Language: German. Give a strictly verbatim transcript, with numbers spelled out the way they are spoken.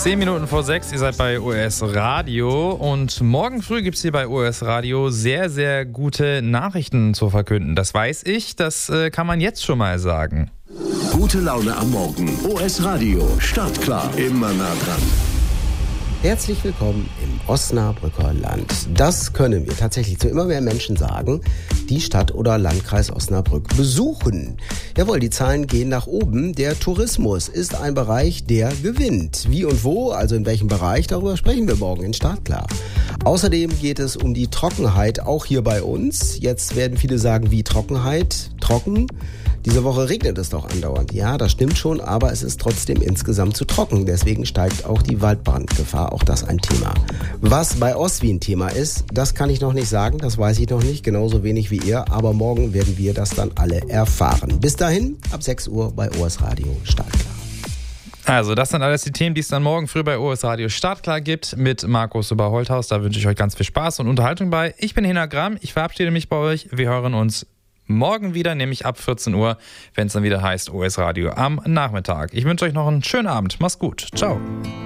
Zehn Minuten vor sechs, ihr seid bei O S Radio und morgen früh gibt es hier bei O S Radio sehr, sehr gute Nachrichten zu verkünden. Das weiß ich, das äh, kann man jetzt schon mal sagen. Gute Laune am Morgen. O S Radio. Startklar. Immer nah dran. Herzlich willkommen im Osnabrücker Land. Das können wir tatsächlich zu immer mehr Menschen sagen, die Stadt oder Landkreis Osnabrück besuchen. Jawohl, die Zahlen gehen nach oben. Der Tourismus ist ein Bereich, der gewinnt. Wie und wo, also in welchem Bereich, darüber sprechen wir morgen in Startklar. Außerdem geht es um die Trockenheit, auch hier bei uns. Jetzt werden viele sagen, wie Trockenheit? Trocken? Diese Woche regnet es doch andauernd. Ja, das stimmt schon, aber es ist trotzdem insgesamt zu trocken. Deswegen steigt auch die Waldbrandgefahr. Auch das ein Thema. Was bei Oswi ein Thema ist, das kann ich noch nicht sagen. Das weiß ich noch nicht. Genauso wenig wie ihr. Aber morgen werden wir das dann alle erfahren. Bis dahin, ab sechs Uhr bei O S Radio Startklar. Also das sind alles die Themen, die es dann morgen früh bei O S Radio Startklar gibt mit Markus Oberholthaus. Da wünsche ich euch ganz viel Spaß und Unterhaltung bei. Ich bin Hena Gramm. Ich verabschiede mich bei euch. Wir hören uns morgen wieder, nämlich ab vierzehn Uhr, wenn es dann wieder heißt O S Radio am Nachmittag. Ich wünsche euch noch einen schönen Abend. Macht's gut. Ciao.